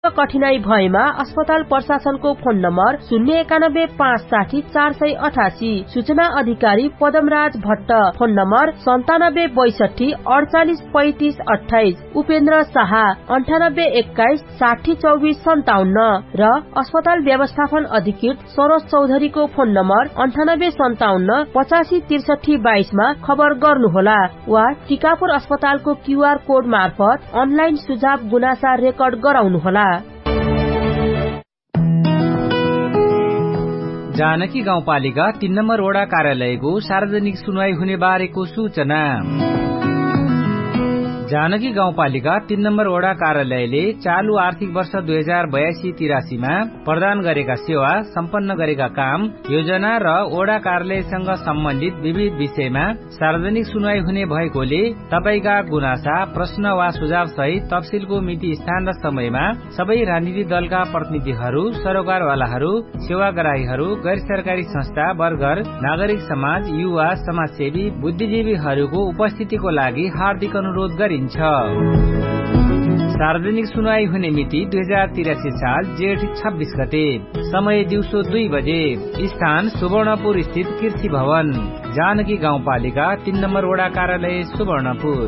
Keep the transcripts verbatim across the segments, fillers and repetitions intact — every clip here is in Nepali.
कठिनाई भएमा अस्पताल प्रशासनको फोन नम्बर शून्य एकानब्बे पाँच साठी चार सय अठासी। सूचना अधिकारी पदमराज भट्ट, फोन नम्बर सन्तानब्बे बैसठी अडचालिस पैंतिस अठाइस। उपेन्द्र शाह अन्ठानब्बे एक्काइस साठी चौबिस सन्ताउन्न र अस्पताल व्यवस्थापन अधिकृत सरोज चौधरीको फोन नम्बर अन्ठानब्बे सन्ताउन्न पचासी त्रिसठी बाइसमा खबर गर्नुहोला वा टिकापुर अस्पतालको क्यूआर कोड मार्फत अनलाइन सुझाव गुनासा रेकर्ड गराउनुहोला। जानकी गाउँपालिका तीन नम्बर वडा कार्यालयको सार्वजनिक सुनवाई हुने बारेको सूचना। जानकी गाउँपालिका तीन नम्बर वडा कार्यालयले चालू आर्थिक वर्ष दुई हजार बयासी तिरासीमा प्रदान गरेका सेवा, सम्पन्न गरेका काम, योजना र वडा कार्यालयसँग सम्बन्धित विविध विषयमा सार्वजनिक सुनवाई हुने भएकोले तपाईका गुनासा, प्रश्न वा सुझाव सहित तफसिलको मिति, स्थान र समयमा सबै राजनीतिक दलका प्रतिनिधिहरू, सरोकारवालाहरू, सेवाग्राहीहरू, गैर सरकारी संस्था, वर्गर, नागरिक समाज, युवा, समाजसेवी, बुद्धिजीवीहरूको उपस्थितिको लागि हार्दिक अनुरोध गरिन्छ। सार्वजनिक सुनवाई हुने मिति दुई हजार तिरासी साल जेठ छब्बीस गते। समय दिउँसो दुई बजे। स्थान सुवर्णपुर स्थित कृषि भवन, जानकी गाउँपालिका तीन नम्बर वडा कार्यालय सुवर्णपुर।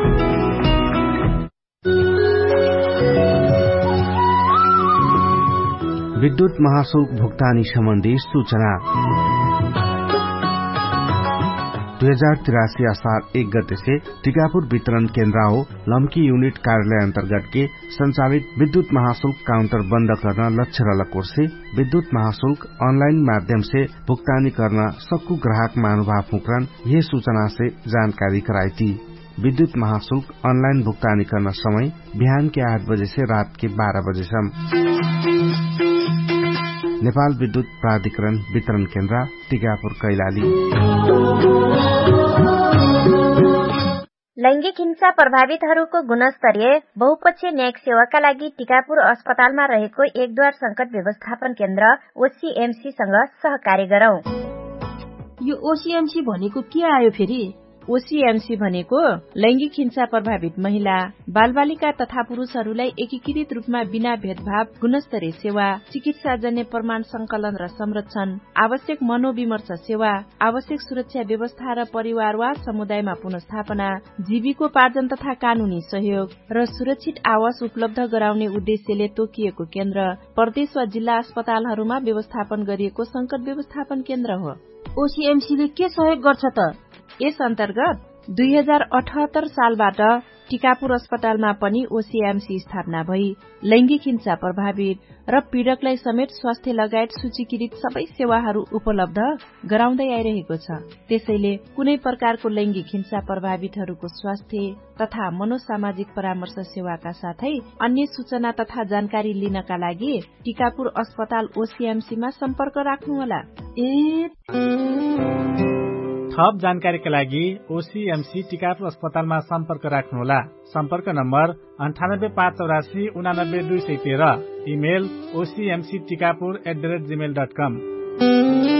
विद्युत महाशुल्क भुक्तानी सम्बन्धी सूचना। दुई हजार तिरासी असार एक गते से टीकापुर वितरण केन्द्र हो लम्की यूनिट कार्यालय अंतर्गत के संचालित विद्युत महाशुल्क काउंटर बंद करना लक्ष्य रलकोर से विद्युत महाशुल्क ऑनलाइन माध्यम से भुगतानी करना सक्कू ग्राहक महानुभाव मुकरन ये सूचना से जानकारी कराई थी। विद्युत महाशुल्क ऑनलाइन भुगतानी करना समय बिहान के आठ बजे से रात के बारह बजे सम्म। नेपाल विद्युत प्राधिकरण वितरण केन्द्र टीकापुर कैलाली। लैंगिक हिंसा प्रभावितहरूको गुणस्तरीय बहुपक्षीय न्यायिक सेवाका लागि टीकापुर अस्पतालमा रहेको एकद्वार संकट व्यवस्थापन केन्द्र ओसीएमसी सँग सहकार्य गरौं। यो ओसीएमसी भनेको के आयो फेरि? ओसीएमसी भनेको लैंगिक हिंसा प्रभावित महिला, बालबालिका तथा पुरुषहरूलाई एकीकृत रूपमा बिना भेदभाव गुणस्तरीय सेवा, चिकित्साजन्य प्रमाण संकलन र संरक्षण, आवश्यक मनोविमर्श सेवा, आवश्यक सुरक्षा व्यवस्था र परिवार वा समुदायमा पुनर्स्थापना, जीविकोपार्जन तथा कानूनी सहयोग र सुरक्षित आवास उपलब्ध गराउने उद्देश्यले तोकिएको केन्द्र प्रदेश वा जिल्ला अस्पतालहरूमा व्यवस्थापन गरिएको संकट व्यवस्थापन केन्द्र हो। ओसीएमसीले के सहयोग गर्छ त? यस अन्तर्गत दुई हजार अठहत्तर सालबाट टीकापुर अस्पतालमा पनि ओसीएमसी स्थापना भई लैंगिक हिंसा प्रभावित र पीड़कलाई समेत स्वास्थ्य लगायत सूचीकृत सबै सेवाहरू उपलब्ध गराउँदै आइरहेको छ। त्यसैले कुनै प्रकारको लैंगिक हिंसा प्रभावितहरूको स्वास्थ्य तथा मनोसामाजिक परामर्श सेवाका साथै अन्य सूचना तथा जानकारी लिनका लागि टीकापुर अस्पताल ओसीएमसीमा सम्पर्क राख्नुहोला। थप जानकारीका लागि ओसीएमसी टीकापुर अस्पतालमा सम्पर्क राख्नुहोला। सम्पर्क नम्बर अन्ठानब्बे पाँच चौरासी उनानब्बे दुई सय तेह्र। Email ओसीएमसी Tikapur at the rate Gmail dot com.